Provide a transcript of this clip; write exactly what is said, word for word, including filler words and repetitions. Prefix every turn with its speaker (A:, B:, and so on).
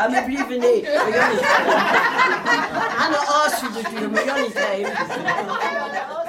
A: Ja, men bliv ved ned. Han er også hyldedyr, men jeg er ikke